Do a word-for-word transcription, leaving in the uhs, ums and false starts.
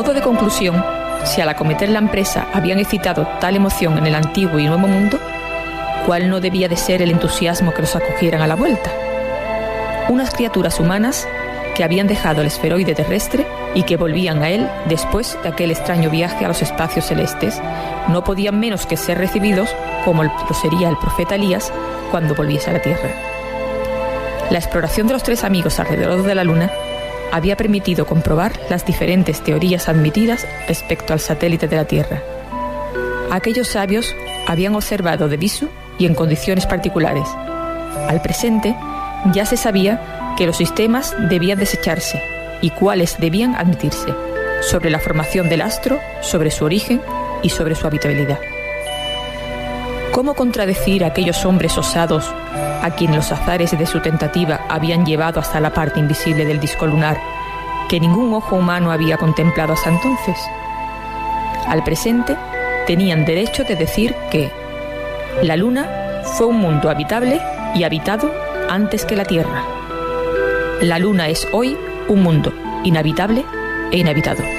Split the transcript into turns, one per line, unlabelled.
modo de conclusión, si al acometer la empresa habían excitado tal emoción en el antiguo y nuevo mundo, ¿cuál no debía de ser el entusiasmo que los acogieran a la vuelta? Unas criaturas humanas que habían dejado el esferoide terrestre y que volvían a él después de aquel extraño viaje a los espacios celestes, no podían menos que ser recibidos como lo sería el profeta Elías cuando volviese a la Tierra. La exploración de los tres amigos alrededor de la Luna había permitido comprobar las diferentes teorías admitidas respecto al satélite de la Tierra. Aquellos sabios habían observado de visu y en condiciones particulares. Al presente, ya se sabía que los sistemas debían desecharse y cuáles debían admitirse, sobre la formación del astro, sobre su origen y sobre su habitabilidad. ¿Cómo contradecir a aquellos hombres osados a quienes los azares de su tentativa habían llevado hasta la parte invisible del disco lunar, que ningún ojo humano había contemplado hasta entonces? Al presente, tenían derecho de decir que la Luna fue un mundo habitable y habitado antes que la Tierra. La Luna es hoy un mundo inhabitable e inhabitado.